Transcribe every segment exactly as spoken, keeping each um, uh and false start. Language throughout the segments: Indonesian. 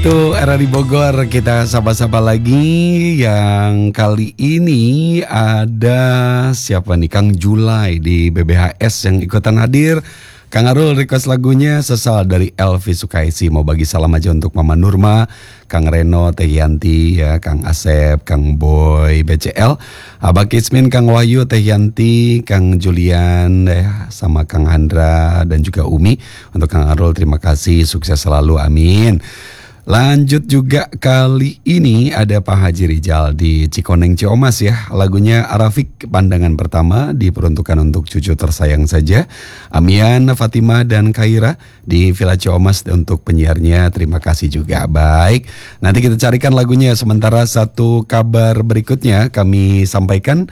Tuh era di Bogor, kita sapa-sapa lagi. Yang kali ini ada siapa nih? Kang Julai di B B H S yang ikutan hadir. Kang Arul request lagunya Sesal dari Elvi Sukaisi. Mau bagi salam aja untuk Mama Nurma, Kang Reno, Teh Yanti, ya, Kang Asep, Kang Boy, B C L, Abah Kismin, Kang Wahyu, Teh Yanti, Kang Julian, ya, sama Kang Andra dan juga Umi. Untuk Kang Arul terima kasih, sukses selalu, amin. Lanjut juga kali ini ada Pak Haji Rijal di Cikoneng Ciomas ya. Lagunya Arafik Pandangan Pertama diperuntukkan untuk cucu tersayang saja. Amian, Fatima dan Kaira di Villa Ciomas untuk penyiarnya. Terima kasih juga. Baik, nanti kita carikan lagunya. Sementara satu kabar berikutnya kami sampaikan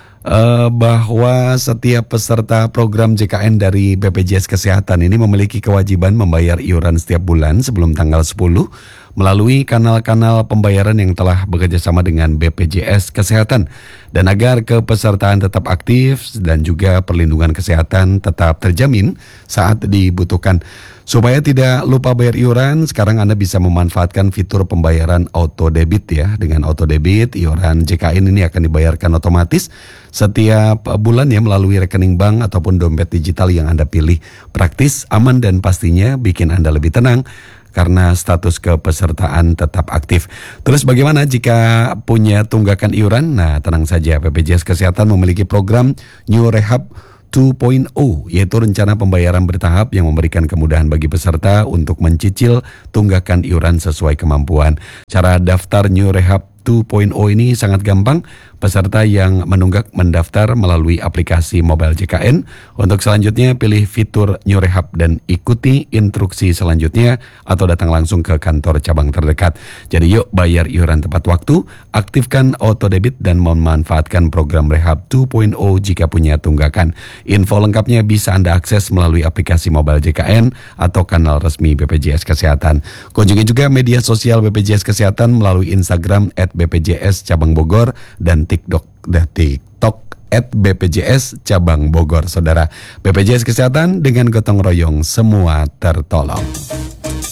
Uh, bahwa setiap peserta program J K N dari B P J S Kesehatan ini memiliki kewajiban membayar iuran setiap bulan sebelum tanggal sepuluh melalui kanal-kanal pembayaran yang telah bekerjasama dengan B P J S Kesehatan. Dan agar kepesertaan tetap aktif dan juga perlindungan kesehatan tetap terjamin saat dibutuhkan. Supaya tidak lupa bayar iuran, sekarang Anda bisa memanfaatkan fitur pembayaran auto debit ya. Dengan auto debit, iuran J K N ini akan dibayarkan otomatis setiap bulan ya melalui rekening bank ataupun dompet digital yang Anda pilih. Praktis, aman dan pastinya bikin Anda lebih tenang karena status kepesertaan tetap aktif. Terus bagaimana jika punya tunggakan iuran? Nah, tenang saja, B P J S Kesehatan memiliki program New Rehab dua titik nol, yaitu rencana pembayaran bertahap yang memberikan kemudahan bagi peserta untuk mencicil tunggakan iuran sesuai kemampuan. Cara daftar New Rehab dua titik nol ini sangat gampang. Peserta yang menunggak mendaftar melalui aplikasi mobile J K N. Untuk selanjutnya pilih fitur New Rehab dan ikuti instruksi selanjutnya atau datang langsung ke kantor cabang terdekat. Jadi yuk bayar iuran tepat waktu, aktifkan auto debit dan memanfaatkan program Rehab dua titik nol jika punya tunggakan. Info lengkapnya bisa Anda akses melalui aplikasi mobile J K N atau kanal resmi B P J S Kesehatan. Kunjungi juga media sosial B P J S Kesehatan melalui Instagram at B P J S Cabang Bogor dan TikTok, dan TikTok at B P J S Cabang Bogor. Saudara, B P J S Kesehatan dengan gotong royong semua tertolong.